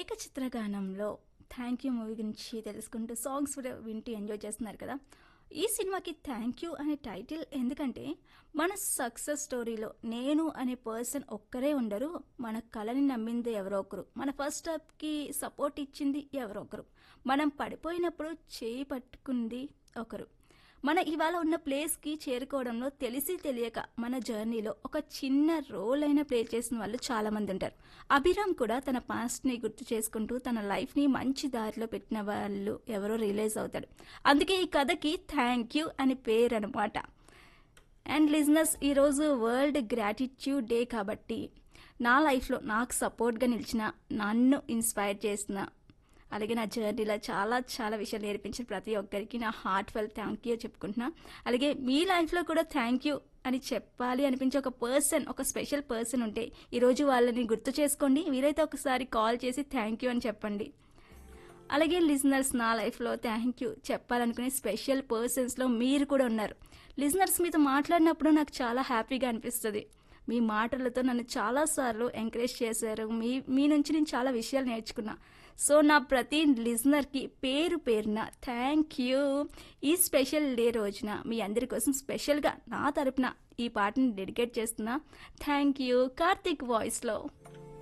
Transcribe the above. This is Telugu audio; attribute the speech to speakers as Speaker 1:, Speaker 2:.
Speaker 1: ఏకచిత్రగానంలో 'థ్యాంక్ యూ' మూవీ గురించి తెలుసుకుంటూ సాంగ్స్ కూడా వింటూ ఎంజాయ్ చేస్తున్నారు కదా! ఈ సినిమాకి 'థ్యాంక్ యూ' అనే టైటిల్ ఎందుకంటే, మన సక్సెస్ స్టోరీలో నేను అనే పర్సన్ ఒక్కరే ఉండరు. మన కలని నమ్మింది ఎవరో ఒకరు. మన ఫస్ట్ స్టెప్‌కి సపోర్ట్ ఇచ్చింది ఎవరో ఒకరు. మనం పడిపోయినప్పుడు చేయి పట్టుకుంది ఒకరు. మన ఇవాళ ఉన్న ప్లేస్‌కి చేరుకోవడంలో తెలిసి తెలియక మన జర్నీలో ఒక చిన్న రోల్ అయినా ప్లే చేసిన వాళ్ళు చాలామంది ఉంటారు. అభిరామ్ కూడా తన పాస్ట్‌ని గుర్తు చేసుకుంటూ తన లైఫ్‌ని మంచి దారిలో పెట్టిన వాళ్ళు ఎవరో రియలైజ్ అవుతాడు. అందుకే ఈ కథకి 'థ్యాంక్ యూ' అని పేరనమాట. అండ్ లిజనర్స్, ఈరోజు వరల్డ్ గ్రాటిట్యూడ్ డే కాబట్టి నా లైఫ్‌లో నాకు సపోర్ట్‌గా నిలిచిన, నన్ను ఇన్స్పైర్ చేసిన, అలాగే నా జర్నీలో చాలా చాలా విషయాలు నేర్పించిన ప్రతి ఒక్కరికి నా హార్ట్‌ఫెల్ థ్యాంక్ యూ చెప్పుకుంటున్నా. అలాగే మీ లైఫ్‌లో కూడా థ్యాంక్ యూ అని చెప్పాలి అనిపించే ఒక పర్సన్, ఒక స్పెషల్ పర్సన్ ఉంటే ఈరోజు వాళ్ళని గుర్తు చేసుకోండి. వీలైతే ఒకసారి కాల్ చేసి థ్యాంక్ యూ అని చెప్పండి. అలాగే లిజనర్స్, నా లైఫ్‌లో థ్యాంక్ యూ చెప్పాలనుకునే స్పెషల్ పర్సన్స్‌లో మీరు కూడా ఉన్నారు. లిజనర్స్, మీతో మాట్లాడినప్పుడు నాకు చాలా హ్యాపీగా అనిపిస్తది. మీ మాటలతో నన్ను చాలాసార్లు ఎంకరేజ్ చేశారు. మీ నుంచి నేను చాలా విషయాలు నేర్చుకున్నా. సో నా ప్రతి లిజనర్కి పేరు పేరున థ్యాంక్ యూ. ఈ స్పెషల్ డే రోజున మీ అందరి కోసం స్పెషల్గా నా తరపున ఈ పాటని డెడికేట్ చేస్తున్నా. థ్యాంక్ యూ కార్తిక్ వాయిస్లో.